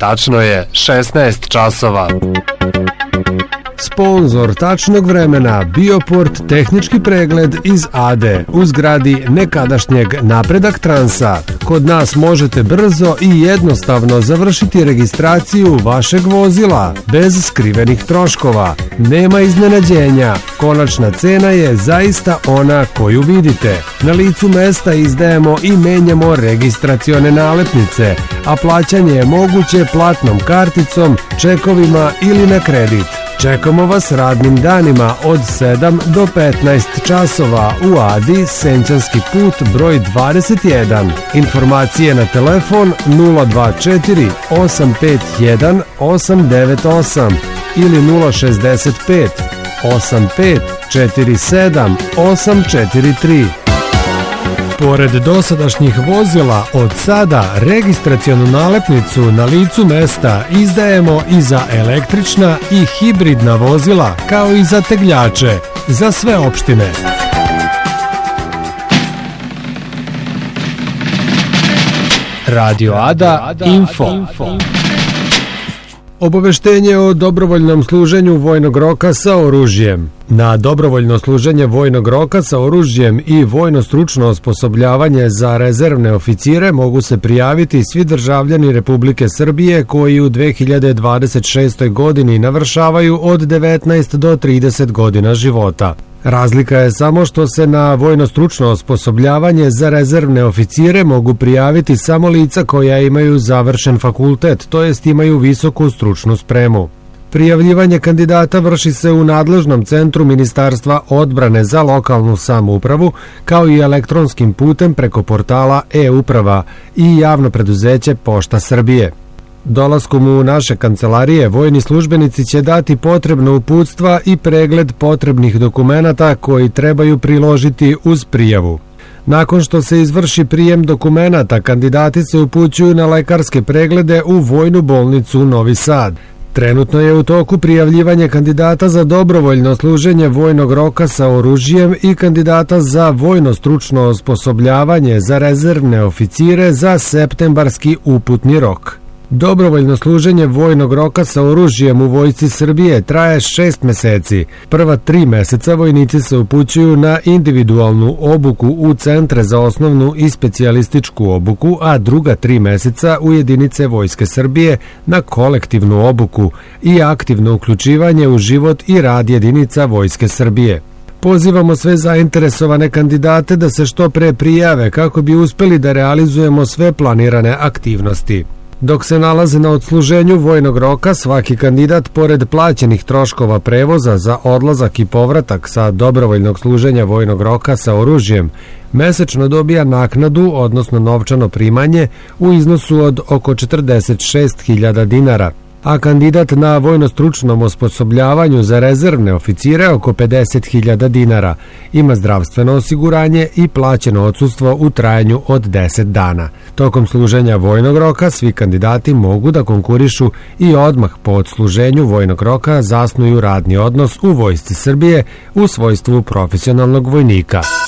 Tačno je 16 časova. Sponzor tačnog vremena Bioport tehnički pregled iz ADE u zgradi nekadašnjeg Napredak Transa. Kod nas možete brzo i jednostavno završiti registraciju vašeg vozila bez skrivenih troškova. Nema iznenađenja, konačna cena je zaista ona koju vidite. Na licu mesta izdajemo i menjamo registracione nalepnice, a plaćanje je moguće platnom karticom, čekovima ili na kredit. Čekamo vas radnim danima od 7 do 15 časova u Adi, Senčanski put broj 21. Informacije na telefon 024 851 898 ili 065 85 47 843. Pored dosadašnjih vozila, od sada registracionu nalepnicu na licu mesta izdajemo i za električna i hibridna vozila, kao i za tegljače, za sve opštine. Radio Ada Info. Obaveštenje o dobrovoljnom služenju vojnog roka sa oružjem. Na dobrovoljno služenje vojnog roka sa oružjem i vojno stručno osposobljavanje za rezervne oficire mogu se prijaviti svi državljani Republike Srbije koji u 2026. godini navršavaju od 19 do 30 godina života. Razlika je samo što se na vojno stručno osposobljavanje za rezervne oficire mogu prijaviti samo lica koja imaju završen fakultet, to jest imaju visoku stručnu spremu. Prijavljivanje kandidata vrši se u nadležnom centru Ministarstva odbrane za lokalnu samoupravu, kao i elektronskim putem preko portala e-uprava i javno preduzeće Pošta Srbije. Dolaskom u naše kancelarije, vojni službenici će dati potrebna uputstva i pregled potrebnih dokumenata koji trebaju priložiti uz prijavu. Nakon što se izvrši prijem dokumenata, kandidati se upućuju na lekarske preglede u Vojnu bolnicu Novi Sad. Trenutno je u toku prijavljivanje kandidata za dobrovoljno služenje vojnog roka sa oružjem i kandidata za vojno stručno osposobljavanje za rezervne oficire za septembarski uputni rok. Dobrovoljno služenje vojnog roka sa oružjem u Vojsci Srbije traje 6 meseci. Prva 3 meseca vojnici se upućuju na individualnu obuku u centre za osnovnu i specijalističku obuku, a druga 3 meseca u jedinice Vojske Srbije na kolektivnu obuku i aktivno uključivanje u život i rad jedinica Vojske Srbije. Pozivamo sve zainteresovane kandidate da se što pre prijave kako bi uspeli da realizujemo sve planirane aktivnosti. Dok se nalaze na odsluženju vojnog roka, svaki kandidat, pored plaćenih troškova prevoza za odlazak i povratak sa dobrovoljnog služenja vojnog roka sa oružjem, mesečno dobija naknadu, odnosno novčano primanje, u iznosu od oko 46.000 dinara, a kandidat na vojno-stručnom osposobljavanju za rezervne oficire oko 50.000 dinara, ima zdravstveno osiguranje i plaćeno odsustvo u trajanju od 10 dana. Tokom služenja vojnog roka svi kandidati mogu da konkurišu i odmah po odsluženju vojnog roka zasnuju radni odnos u Vojsci Srbije u svojstvu profesionalnog vojnika.